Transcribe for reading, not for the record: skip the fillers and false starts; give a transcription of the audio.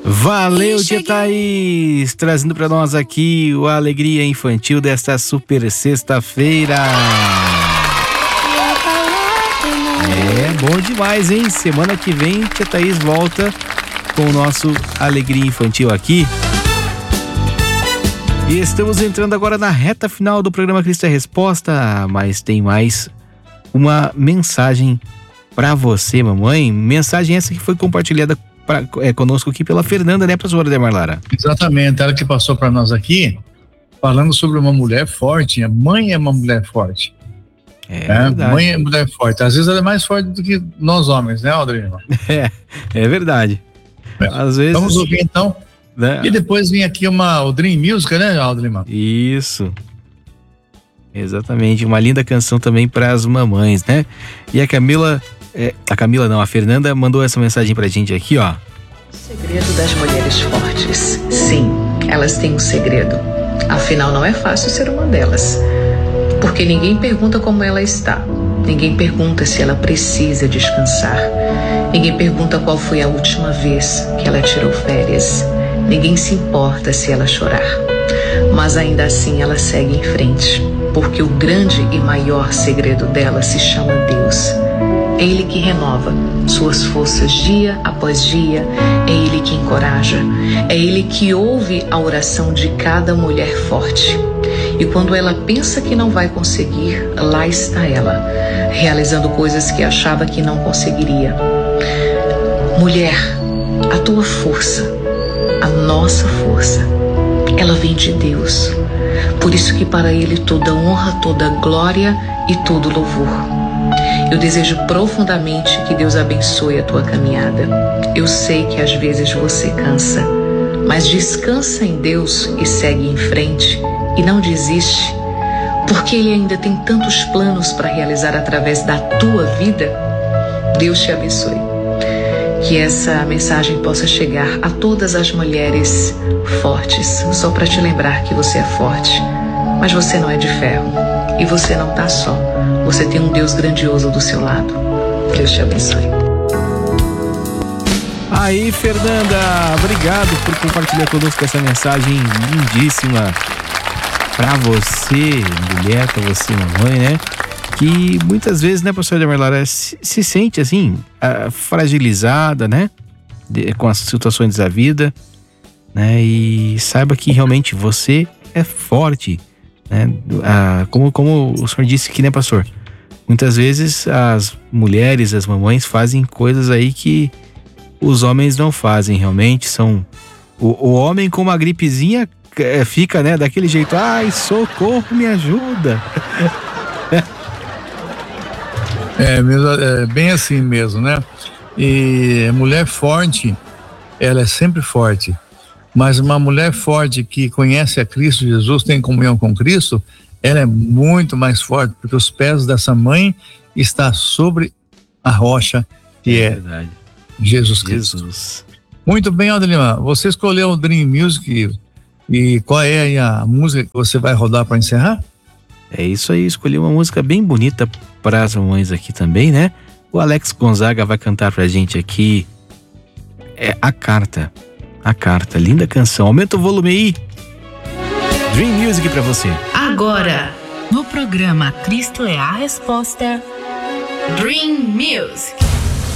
Valeu, tia Thaís, trazendo pra nós aqui a alegria infantil desta super sexta-feira. Bom demais, hein? Semana que vem, tia Thaís volta com o nosso Alegria Infantil aqui. E estamos entrando agora na reta final do programa Cristo é Resposta, mas tem mais uma mensagem pra você, mamãe. Mensagem essa que foi compartilhada conosco aqui pela Fernanda, né, professora Demar Lara? Exatamente, ela que passou para nós aqui, falando sobre uma mulher forte. A mãe é uma mulher forte. Mãe é mulher forte. Às vezes ela é mais forte do que nós homens, né, Aldrinho? É verdade. Às vezes... Vamos ouvir então. Né? E depois vem aqui o Dream Music, né, Aldrinho? Isso. Exatamente. Uma linda canção também para as mamães, né? E a Fernanda mandou essa mensagem pra gente aqui, ó. O segredo das mulheres fortes. Sim, elas têm um segredo. Afinal, não é fácil ser uma delas. Porque ninguém pergunta como ela está. Ninguém pergunta se ela precisa descansar. Ninguém pergunta qual foi a última vez que ela tirou férias. Ninguém se importa se ela chorar. Mas ainda assim ela segue em frente. Porque o grande e maior segredo dela se chama Deus. É Ele que renova suas forças dia após dia. É Ele que encoraja. É Ele que ouve a oração de cada mulher forte. E quando ela pensa que não vai conseguir, lá está ela, realizando coisas que achava que não conseguiria. Mulher, a tua força, a nossa força, ela vem de Deus. Por isso que para Ele toda honra, toda glória e todo louvor. Eu desejo profundamente que Deus abençoe a tua caminhada. Eu sei que às vezes você cansa, mas descansa em Deus e segue em frente e não desiste, porque Ele ainda tem tantos planos para realizar através da tua vida. Deus te abençoe. Que essa mensagem possa chegar a todas as mulheres fortes, só para te lembrar que você é forte, mas você não é de ferro e você não está só. Você tem um Deus grandioso do seu lado. Deus te abençoe. Aí, Fernanda, obrigado por compartilhar conosco essa mensagem lindíssima pra você, mulher, pra você, mamãe, né? Que muitas vezes, né, professora Demar Lara, se sente assim, fragilizada, né? Com as situações da vida, né? E saiba que realmente você é forte, né? Como o senhor disse aqui, né, pastor? Muitas vezes as mulheres, as mamães fazem coisas aí que os homens não fazem, realmente são... O homem com uma gripezinha fica, né, daquele jeito, ai, socorro, me ajuda. É bem assim mesmo, né? E a mulher forte, ela é sempre forte, mas uma mulher forte que conhece a Cristo Jesus, tem comunhão com Cristo, ela é muito mais forte, porque os pés dessa mãe estão sobre a rocha que é Jesus Cristo. Muito bem, Adelina, você escolheu o Dream Music e qual é aí a música que você vai rodar para encerrar? É isso aí, escolhi uma música bem bonita para as mamães aqui também, né? O Alex Gonzaga vai cantar pra gente aqui A Carta, linda canção. Aumenta o volume aí. Dream Music pra você. Agora, no programa Cristo é a Resposta, Dream Music.